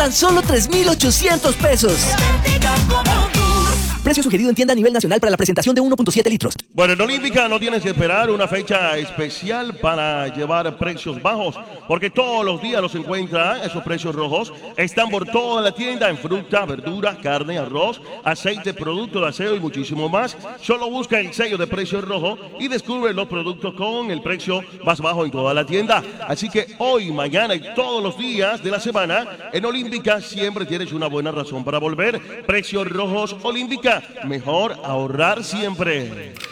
tan solo 3,800 pesos. Precio sugerido en tienda a nivel nacional para la presentación de 1.7 litros. Bueno, en Olímpica no tienes que esperar una fecha especial para llevar precios bajos, porque todos los días los encuentra. Esos precios rojos están por toda la tienda en fruta, verduras, carne, arroz, aceite, productos de aseo y muchísimo más. Solo busca el sello de precios rojo y descubre los productos con el precio más bajo en toda la tienda. Así que hoy, mañana y todos los días de la semana en Olímpica siempre tienes una buena razón para volver. Precios rojos Olímpica. Mejor ahorrar siempre.